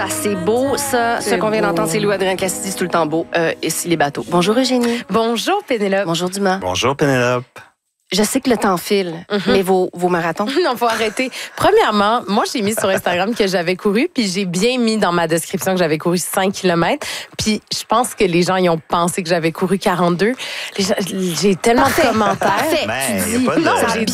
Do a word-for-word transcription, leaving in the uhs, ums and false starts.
ça, c'est beau. Ça, ce qu'on vient d'entendre, c'est Louis-Adrien Cassidy, c'est tout le temps beau. Euh, et c'est les bateaux. Bonjour, Eugénie. Bonjour, Pénélope. Bonjour, Dumas. Bonjour, Pénélope. Je sais que le temps file, mm-hmm. mais vos, vos marathons? Non, faut arrêter. Premièrement, moi, j'ai mis sur Instagram que j'avais couru, puis j'ai bien mis dans ma description que j'avais couru cinq kilomètres. Puis je pense que les gens, ils ont pensé que j'avais couru quarante-deux. Les gens, j'ai tellement Parfait, de commentaires. Parfait. Ben, tu y a dis, pas de- non, j'ai